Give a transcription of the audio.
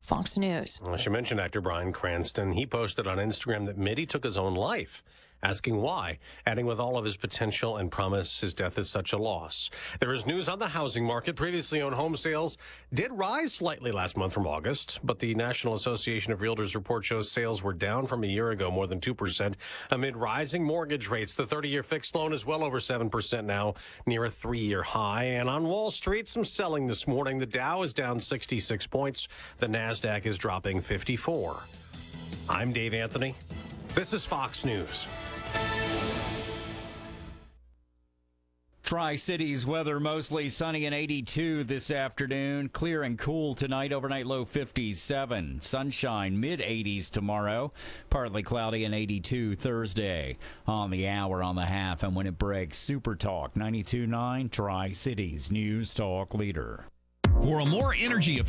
Fox News. Well, she mentioned actor Bryan Cranston. He posted on Instagram that Mitty took his own life, asking why, adding with all of his potential and promise, his death is such a loss. There is news on the housing market. Previously owned home sales did rise slightly last month from August, but the National Association of Realtors report shows sales were down from a year ago more than 2% amid rising mortgage rates. The 30-year fixed loan is well over 7% now, near a 3-year high. And on Wall Street, some selling this morning. The Dow is down 66 points. The NASDAQ is dropping 54. I'm Dave Anthony. This is Fox News. Tri-Cities weather mostly sunny and 82 this afternoon. Clear and cool tonight. Overnight low 57. Sunshine mid-80s tomorrow. Partly cloudy and 82 Thursday. On the hour, on the half, and when it breaks, Super Talk 92.9 Tri-Cities News Talk Leader. For a more energy